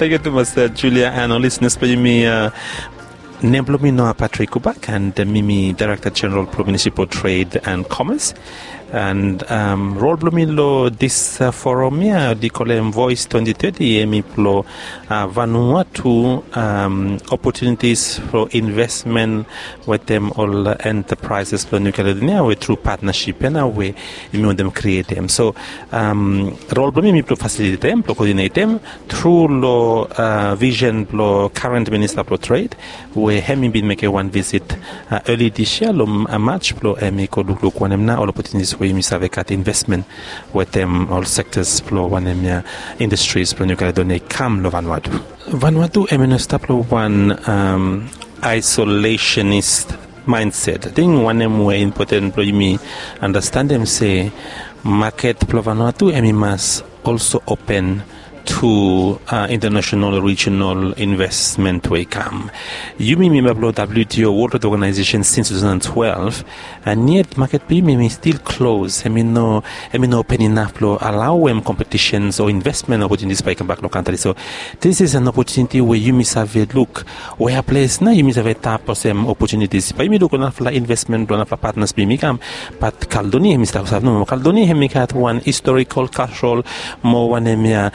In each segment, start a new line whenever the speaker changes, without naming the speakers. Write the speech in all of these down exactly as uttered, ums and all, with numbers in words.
thank you too much, uh, Julia, and our listeners. Play me. Uh, Nemblomino Patrick Kubak and uh, Mimi, Director General Pro Municipal Trade and Commerce. And um, role blumilo this uh, forum here, the column Voice twenty thirty, emi plo uh, Vanuatu um, opportunities for investment with them all uh, enterprises for New Caledonia with through partnership and a way you want them create them. So um, role blumimi plo facilitate them, plo coordinate them through lo uh, vision plo current Minister pro Trade, where hemi been make one visit uh, early this year, lo a match plo emi ko look look one na all opportunities we have cut investment with them all sectors flow one uh, industries for New Caledonia come lo Vanuatu. Vanuatu eminostaplo one um, isolationist mindset. I think one of more important for me understand them say market plo Vanuatu emi must also open to uh, international regional investment way come. You may remember W T O World Trade Organization since twenty twelve, and yet market may still close. I mean no, I mean no open enough to allow them competitions or investment opportunities by come back to country. So this is an opportunity where you must have a look where a place now you must have a tap of some opportunities. But you may look on for investment, on for partners be come, but Caledonia must have no Caledonia have make one historical, cultural, more one area.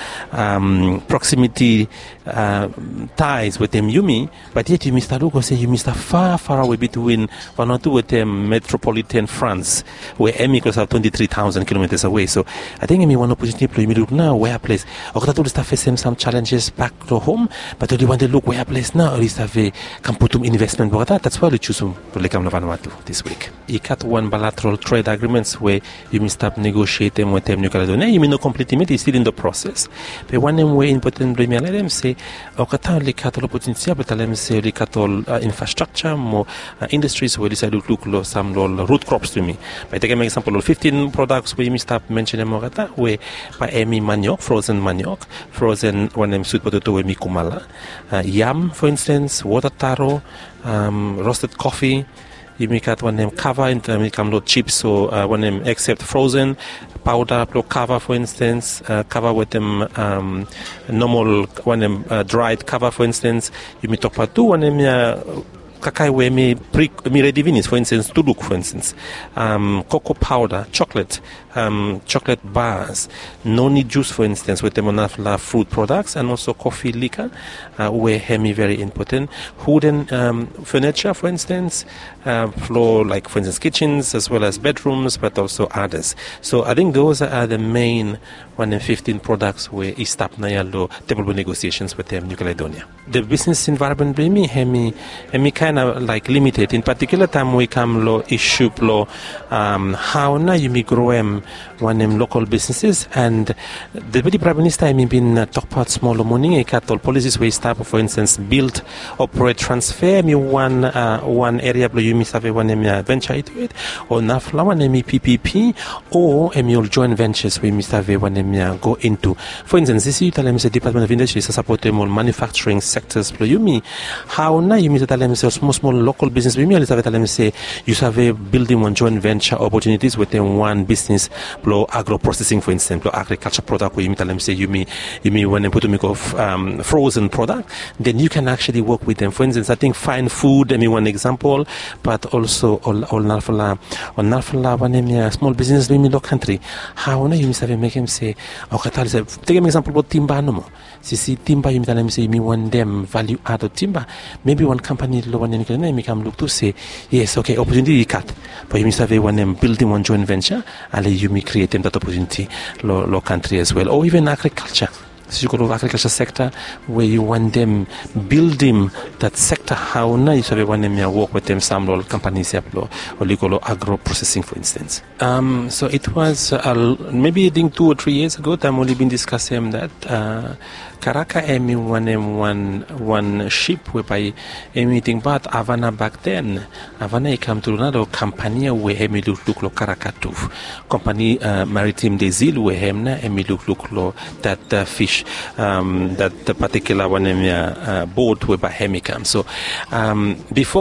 Um, proximity uh, ties with them Yumi, but yet you Mister Lugo say you Mister far, far away between Vanuatu with them metropolitan France, where Emicos are twenty-three thousand kilometers away. So I think I mean one opportunity to look now where a place. Okatatu stuff facing some challenges back to home, but only want to look where a place now, at least have a Camputum investment. That's why we choose to come to Vanuatu this week. You cut one bilateral trade agreements where you may start negotiating with them New Caledonia. You may not complete it, it's still in the process. But one them way important premier let them say okata li katol opportunity but let them say li katol infrastructure more uh, industries where this I look look lo some lo root crops to me. But take an example of fifteen products where you start mentioning okata where by emi manioc, frozen manioc, frozen one them sweet potato where mi kumala, uh, yam for instance, water taro, um, roasted coffee. You make out one name cover and you come no chips so uh, one name except frozen powder cover for instance uh, cover with them um, normal one name uh, dried cover for instance you may talk about two one name uh, kakai we me pre me ready vinis for instance to look for instance um, cocoa powder chocolate um, chocolate bars noni juice for instance with them on fruit products and also coffee liquor uh, were hemi very important wooden um, furniture for instance uh, floor like for instance kitchens as well as bedrooms but also others. So I think those are the main one in fifteen products where East Apnayalo table negotiations with them New Caledonia. The business environment be me hemi hemi kind of like limited in particular time we come lo issue lo um, how na you me grow em one em local businesses and the very prime minister I mean been uh, talk about small money a cattle policies we start for instance build operate transfer me one uh, one area you miss have one em venture into it or nafla one em P P P or em your joint ventures we miss have one em go into for instance this is the Department of Industry support them all manufacturing sectors you me how na you miss the small small local business we me say you have a building one joint venture opportunities within one business blow agro processing for instance blow agriculture product where you tell them say you me you me when they put to make of um, frozen product then you can actually work with them for instance I think fine food I mean one example but also all all nalfala or nalfala one small business we me local country how na you miss have make him say okay take an example about timber no more see see timber you tell them say me one them value add of timber maybe one company low one in make them look to say yes okay opportunity cut but you must have one them building one joint venture and you may create them that opportunity low, low country as well or even agriculture. So you go to agriculture sector where you want them building that sector how na you have one them work with them some little companies or legal agro processing for instance. Um, so it was uh, maybe I think two or three years ago that I'm only been discussing that uh, Karaka emi one one one ship whereby emitting but Havana back then Havana come to another company where emi look look lo Karakatu company uh, maritime des îles where hemna emi look look lo that uh, fish um, that the particular one uh, boat whereby hemi come so um, before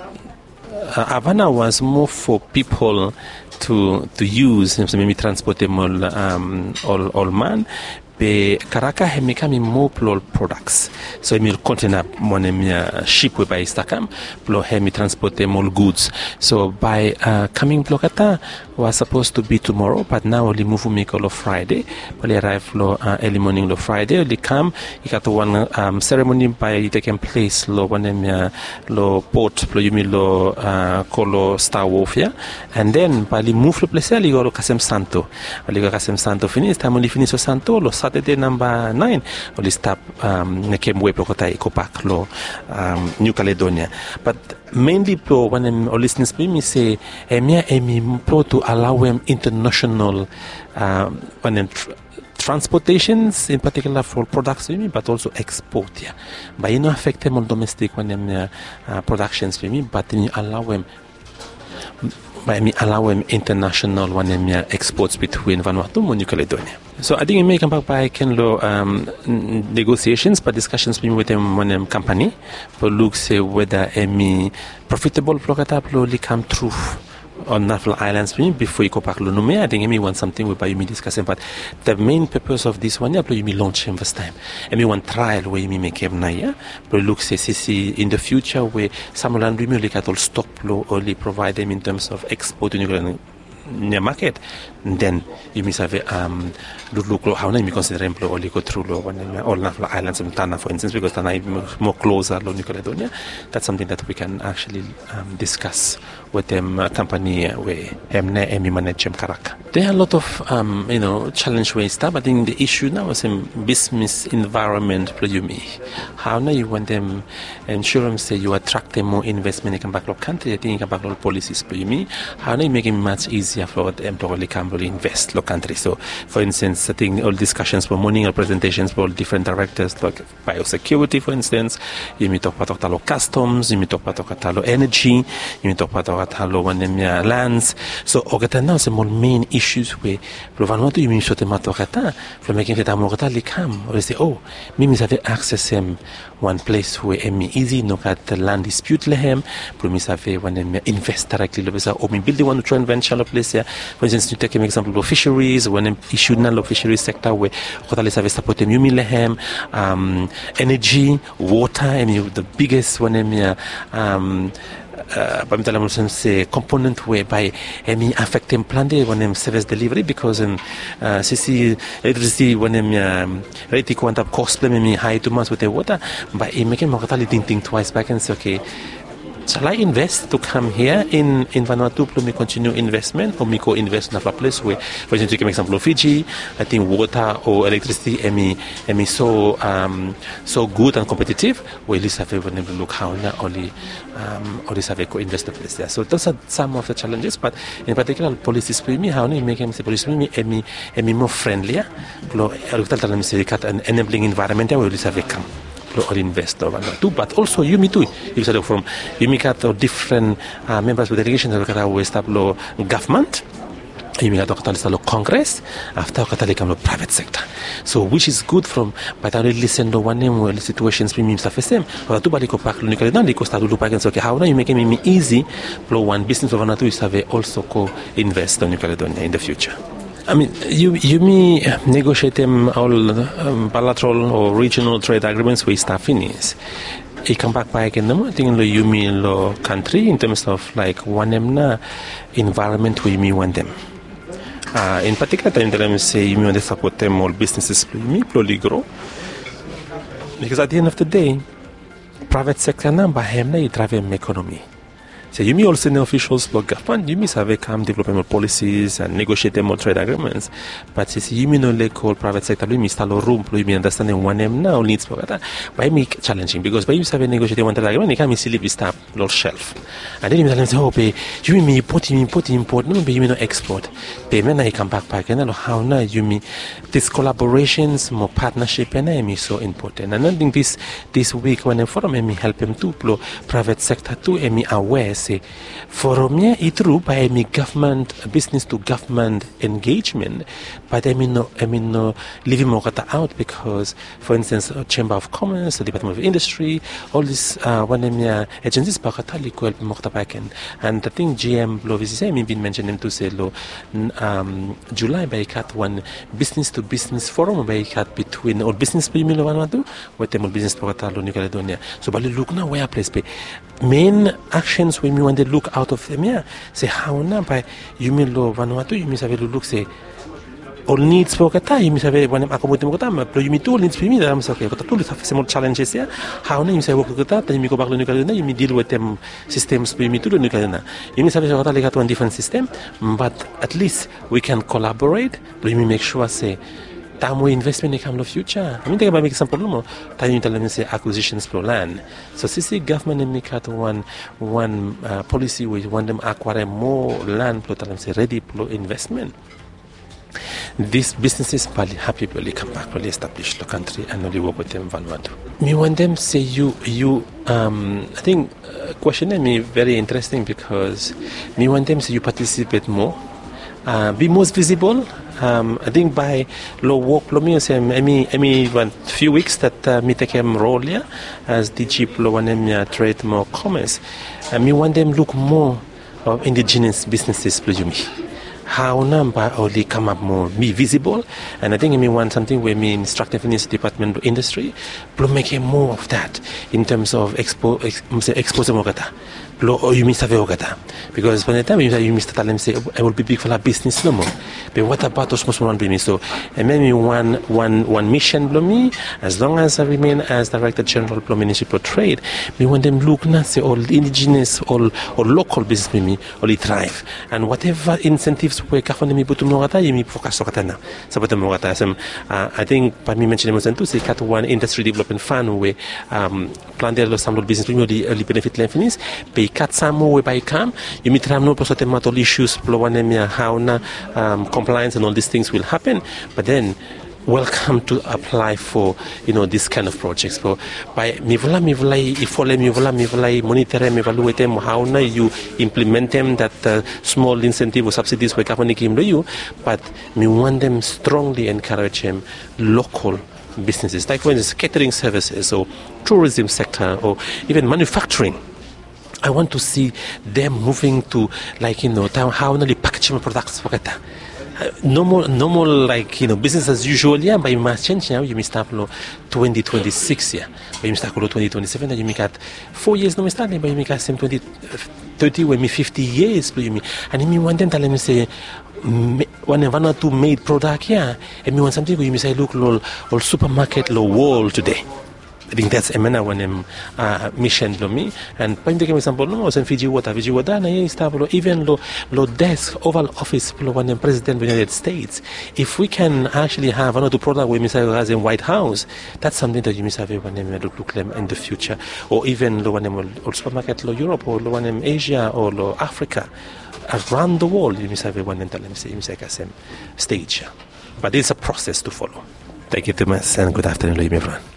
uh, Havana was more for people to to use maybe transport them all um, all all man be Karaka hemi kami mo plo products. So emi container one emi ship we by Stakam plo hemi transporte more goods. So by uh, coming plo kata was supposed to be tomorrow, but now only move me call Friday. Only arrive lo uh, early morning lo Friday. Only come. You got one um, ceremony by taking place lo one emi lo port plo yumi lo uh, kolo Star Wharf ya, and then by the move lo place ali go lo Kasem Santo. Only go Kasem Santo finish. Time only finish lo Santo lo Saturday number nine. Only stop um nekem we plo kota iko pak lo um, New Caledonia. But mainly plo when I'm listening to me say emia emi plo to allow them international um, when I'm tr- transportations in particular for products for me, but also export yeah. But you know affect them on domestic when them uh, uh, productions for me, but you allow them by me allow them international when them uh, exports between Vanuatu and New Caledonia. So I think it may come back by Kenlo um, negotiations, but discussions with them when them company, but look say whether any profitable product will come true on National Islands before you go back to Lume. I think I want something whereby you may discuss it, but the main purpose of this one, yeah, you may launch him first time. I mean one trial where you may make him now, yeah, but look say see in the future where some land we may look at all stop low only provide them in terms of export to New near market, and then you must have um look how now you consider employ only go through law when all National Islands and Tana for instance, because Tana is more closer to New Caledonia. That's something that we can actually um, discuss with them uh, company uh, where Hemne Emi manage Karaka. There are a lot of um, you know challenge ways stuff. I think the issue now is in business environment for you me. How now you want them ensure them say you attract them more investment in the back country. I think in back policies for you me. How now you make it much easier for them to really come really invest local country. So for instance, I think all discussions for morning or presentations for different directors like biosecurity for instance, you may talk about talo customs, you may talk about talo energy, you may talk about talo wanemia lands. So ogata now some more main issues where Vanuatu you may show them atokata for making it amogata likam or say oh mimi have access him one place where emi easy no kat land dispute lehem promise have when invest directly or me build one joint venture place here. For instance, to take an example of fisheries, when issue na lo fisheries sector where kota lesa vesta potem yumi lehem um energy, water, I mean the biggest one emi um Uh, say component whereby any affecting plan day when them service delivery because um uh, C C electricity when them um, rate quant up cost plan me high too much with the water, but it making more think think twice back and say okay, shall I invest to come here in, in Vanuatu to me continue investment or me go invest in a place where, for example, take an example of Fiji, I think water or electricity emi emi so um so good and competitive, where at least have when they look how now only um or have a co-invest place there. So those are some of the challenges, but in particular policies for me how make them say policies for me emi emi more friendlier, an enabling environment where at least have a come. Or investor too, but also you me too. You said from you make out different uh, members with delegations look at West Law government. You make out Congress after the private sector. So which is good from but I really listen to one name where the situations premium stuff is same. But two body go back to New Caledonia because start to look back and say okay how now you making me easy flow one business of Vanuatu is have also co invest in New Caledonia in the future. I mean, you you may negotiate them all um, bilateral or regional trade agreements with staff in is. It come back by again. I think you mean lo country in terms of like one emna environment we me want them. Uh, in particular, time that I say you want to support them all businesses me slowly grow because at the end of the day, private sector number hem na drive economy. So you may also know officials for government, you may have come development policies and negotiate them or trade agreements. But you may not like all private sector, you may start a room, you may understand one name now needs for that. But it may challenging because by you have a negotiate one trade agreement, you can't easily be stop your shelf. And then you may say, oh, pay, you may import, you import, import, no, you may not export. Payment, I come back back, and how now you may these collaborations, more partnership, and I may so important. And I think this this week when I forum, I may help them to private sector too, I may aware. say forumnya itu by me government business to government engagement, but I mean no I mean no leaving more out because for instance Chamber of Commerce, the Department of Industry, all these uh, one of the agencies pakatali ko help mo tapaken, and I think G M lo visise me been mentioned to say lo um, July by cat one business to business forum by cat between all business pe milo Vanuatu with them all business pakatalo New Caledonia. So bali look na where place pe main actions when you want to look out of them yeah say how na by you milo Vanuatu you miss have look say all needs po kata you miss have one accommodate mo kata pero you miss all needs pe mi da mas okay kata tulis have some challenges yeah how na you miss work kata then you go back to New Caledonia you miss deal with them systems pe mi tulis New Caledonia you miss have kata like one different system but at least we can collaborate but you make sure say tamo investment in the future. I mean, think about example mo. Tayo yung talagang say acquisitions pro land. So, sisi government in make out one one uh, policy which want them acquire more land pro talagang say ready pro investment. These businesses probably happy probably come back probably establish the country and only work with them Vanuatu. Me want them say you you um I think uh, question me very interesting because me want them say you participate more. Uh, be most visible. Um, I think by low work, lo me say, I mean, I mean, one few weeks that uh, me take a role here as D G lo one them trade more commerce. And me want them look more of indigenous businesses, please me. How number only come up more be visible, and I think I mean want something where me instructive finance department of industry, plus make more of that in terms of expo, ex, expose more kata. Lo you miss have ogata because by the time you miss tell them say I will be big for la business no more. But what about those small one business? So and maybe one one one mission below me as long as I remain as Director General of Municipal Trade, we want them look na say all indigenous all or local business me only thrive and whatever incentives we kafon me butu mogata you focus okata na. So but mogata some I think by me mentioning was to say cat one industry development fund where um plan there some business me only benefit lefinies pay cat some more by come you meet have no possible issues how na um, compliance and all these things will happen but then welcome to apply for you know this kind of projects so by mi vola mi vola ifole mi vola mi vola monitor mi evaluate them how na you implement them that uh, small incentive or subsidies we company give you but we want them strongly encourage them local businesses like for instance catering services or tourism sector or even manufacturing. I want to see them moving to like you know how only packaging products wakata. Normal, normal like you know business as usual. Yeah, but you must change now. You must start lo twenty twenty-six yeah. But you must start lo twenty twenty-seven. And you make at four years no start. But you make at same twenty thirty when me fifty years. But you mean and you mean one time tell me say one one or two made product yeah. And me want something you say look lo all supermarket lo world today. I think that's Emena when um, uh, mission lo me and point take example no was in Fiji water Fiji water na stable even lo lo desk oval office lo when president of the United States if we can actually have another product we miss as in White House that's something that you miss have when them look them in the future or even lo when them or supermarket lo Europe or lo when them Asia or lo Africa around the world you miss have when them tell them say miss like same stage but it's a process to follow. Thank you too much and good afternoon everyone.